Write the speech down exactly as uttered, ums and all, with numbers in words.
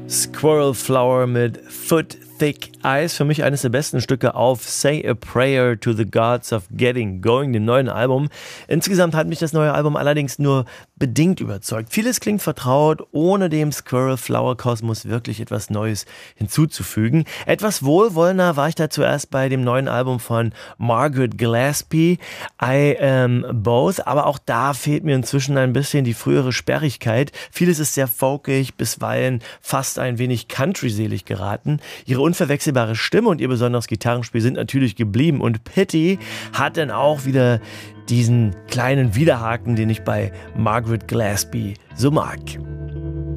Squirrel Flower mit Foot Thick Eyes, für mich eines der besten Stücke auf Say a Prayer to the Gods of Getting Going, dem neuen Album. Insgesamt hat mich das neue Album allerdings nur bedingt überzeugt. Vieles klingt vertraut, ohne dem Squirrel Flower Kosmos wirklich etwas Neues hinzuzufügen. Etwas wohlwollender war ich da zuerst bei dem neuen Album von Margaret Gillespie, I Am Both, aber auch da fehlt mir inzwischen ein bisschen die frühere Sperrigkeit. Vieles ist sehr folkig, bisweilen fast ein wenig countryselig geraten. Ihre unverwechselbare Stimme und ihr besonderes Gitarrenspiel sind natürlich geblieben und Pity hat dann auch wieder diesen kleinen Widerhaken, den ich bei Margaret Gillespie so mag.